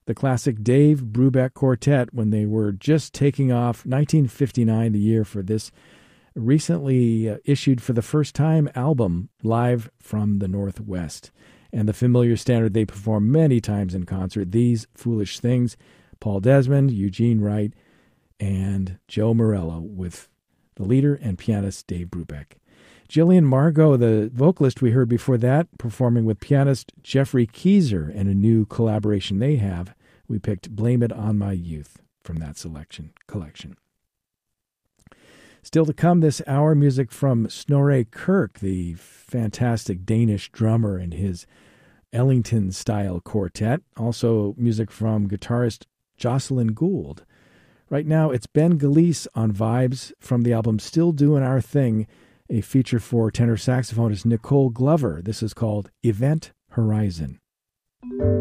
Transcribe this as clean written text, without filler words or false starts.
the classic Dave Brubeck Quartet when they were just taking off. 1959, the year for this recently issued for the first time album, Live from the Northwest. And the familiar standard they performed many times in concert, These Foolish Things, Paul Desmond, Eugene Wright, and Joe Morello with the leader and pianist Dave Brubeck. Jillian Margot, the vocalist we heard before that, performing with pianist Jeffrey Keyser in a new collaboration they have. We picked Blame It on My Youth from that collection. Still to come this hour, music from Snorre Kirk, the fantastic Danish drummer and his Ellington-style quartet. Also music from guitarist Jocelyn Gould. Right now, it's Ben Gillies on Vibes from the album Still Doing Our Thing, a feature for tenor saxophonist Nicole Glover. This is called Event Horizon.